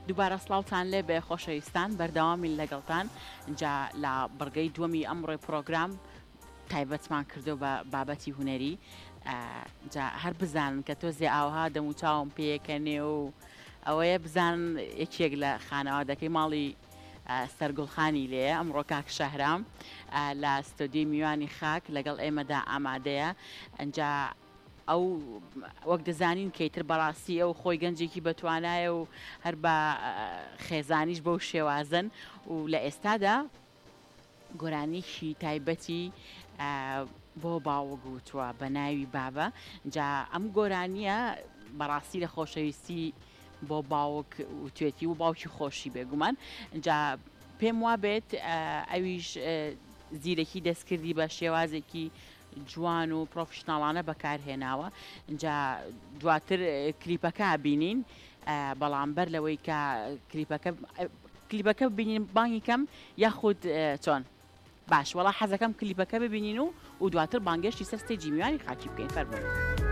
دووبارە سڵاوتان لێ بێ خۆشەویستان بەردەوامی لەگەڵتان جا لە بڕگەی دووەمی ئەمڕۆی پرۆگرام تایبەتمان کردو بە بابەتی هوەری جا هەر بزانن کە تۆزێ ئاوها دەم و چاوم پێیەکەنێ و ئەوەیە بزان یەکێک لە خانەوادەکەی ماڵی سەرگوڵخانی لێ ئەمڕۆ کاک شەهرام لە ستۆدیۆی میوانی خاک لەگەڵ ئێمەدا ئامادەیە ئەنجا ئەو وەک دەزانین کەیتر بەڕاستی ئەو خۆی گەنجێکی بەتوانایە و هەر بە خێزانیش بەو شێوازن و لە ئێستادا گۆرانیشی تایبەتی بۆ باوەگوتووە بە ناوی بابە جا ئەم گۆرانیە بەڕاستی لە خۆشەویستی بۆ باوک و توێتی و باوکی خۆشی بێگومان جا پێم وا بێت ئەویش زیرەکی دەستکردی بە شێوازێکی جوان و پرۆفشناڵانە بەکارهێناوە اینجا دواتر کلیپەکە بینین بەڵام بەر لەوەی کە کلیپەکە ببینین بانگی کەم یاخود چۆن باش وەڵا حەزەکەم کلیپەکە ببینین و دواتر بانگێشتی سەر ستێجی میوانی خاکی بکەین فەرمووی